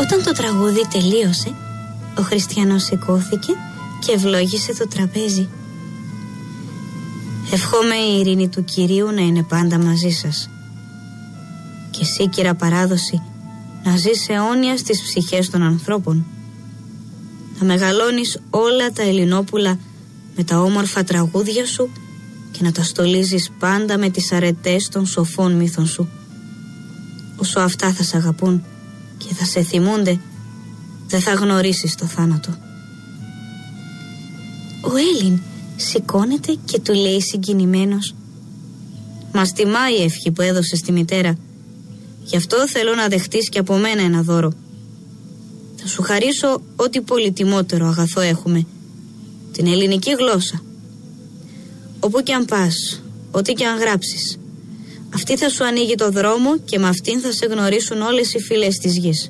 Όταν το τραγούδι τελείωσε, ο Χριστιανός σηκώθηκε και ευλόγησε το τραπέζι. «Ευχόμαι η ειρήνη του Κυρίου να είναι πάντα μαζί σας. Και εσύ, Κύρα Παράδοση, να ζεις αιώνια στις ψυχές των ανθρώπων. Να μεγαλώνεις όλα τα Ελληνόπουλα με τα όμορφα τραγούδια σου και να τα στολίζεις πάντα με τις αρετές των σοφών μύθων σου. Όσο αυτά θα σ' αγαπούν και θα σε θυμούνται, δεν θα γνωρίσεις το θάνατο». Ο Έλλην σηκώνεται και του λέει συγκινημένος: «Μας τιμάει η ευχή που έδωσε στη μητέρα. Γι' αυτό θέλω να δεχτείς και από μένα ένα δώρο. Θα σου χαρίσω ό,τι πολυτιμότερο αγαθό έχουμε, την ελληνική γλώσσα. Όπου κι αν πας, ό,τι κι αν γράψεις, αυτή θα σου ανοίγει το δρόμο και με αυτήν θα σε γνωρίσουν όλες οι φυλές της γης».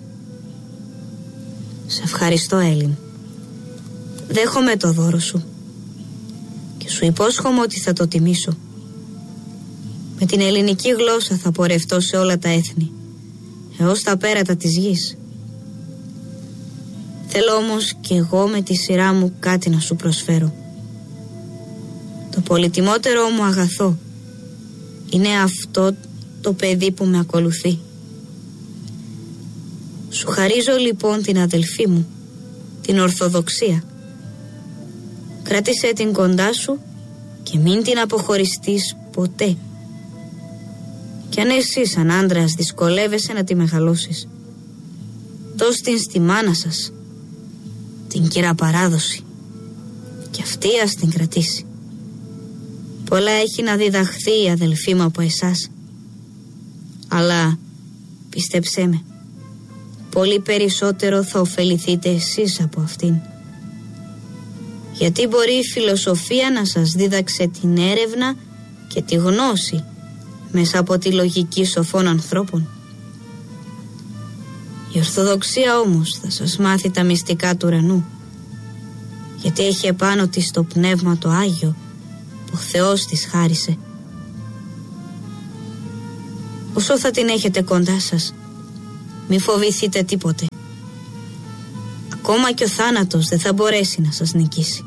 «Σε ευχαριστώ, Έλλην. Δέχομαι το δώρο σου και σου υπόσχομαι ότι θα το τιμήσω. Με την ελληνική γλώσσα θα πορευτώ σε όλα τα έθνη, έως τα πέρατα της γης. Θέλω όμως και εγώ με τη σειρά μου κάτι να σου προσφέρω. Το πολυτιμότερο μου αγαθό είναι αυτό το παιδί που με ακολουθεί. Σου χαρίζω λοιπόν την αδελφή μου, την Ορθοδοξία. Κράτησέ την κοντά σου και μην την αποχωριστείς ποτέ. Κι αν εσύ σαν άντρας δυσκολεύεσαι να τη μεγαλώσεις, δώσ' την στη μάνα σας, την Κύρα Παράδοση, και αυτή ας την κρατήσει. Πολλά έχει να διδαχθεί η αδελφή μου από εσάς, αλλά πίστεψέ με, πολύ περισσότερο θα ωφεληθείτε εσείς από αυτήν. Γιατί μπορεί η φιλοσοφία να σας δίδαξε την έρευνα και τη γνώση μέσα από τη λογική σοφών ανθρώπων. Η Ορθοδοξία όμως θα σας μάθει τα μυστικά του ουρανού, γιατί έχει επάνω της το πνεύμα το Άγιο που ο Θεός της χάρισε. Όσο θα την έχετε κοντά σας, μη φοβηθείτε τίποτε. Ακόμα και ο θάνατος δεν θα μπορέσει να σας νικήσει».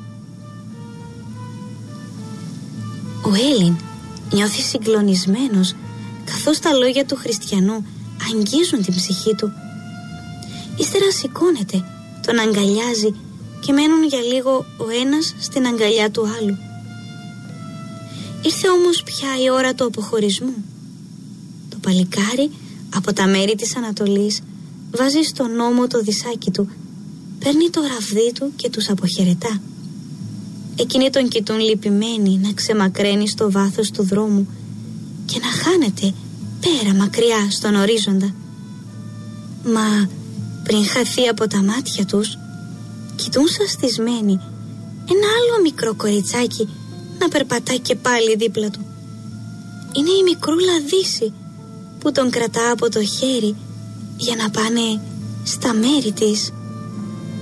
Ο Έλλην νιώθει συγκλονισμένος, καθώς τα λόγια του Χριστιανού αγγίζουν την ψυχή του. Ύστερα σηκώνεται, τον αγκαλιάζει και μένουν για λίγο ο ένας στην αγκαλιά του άλλου. Ήρθε όμως πια η ώρα του αποχωρισμού. Το παλικάρι από τα μέρη της Ανατολής βάζει στον ώμο το δισάκι του, παίρνει το ραβδί του και τους αποχαιρετά. Εκείνοι τον κοιτούν λυπημένοι να ξεμακραίνει στο βάθος του δρόμου και να χάνεται πέρα μακριά στον ορίζοντα. Μα πριν χαθεί από τα μάτια τους, κοιτούν σαστισμένοι ένα άλλο μικρό κοριτσάκι να περπατά και πάλι δίπλα του. Είναι η μικρούλα Δύση που τον κρατά από το χέρι για να πάνε στα μέρη της.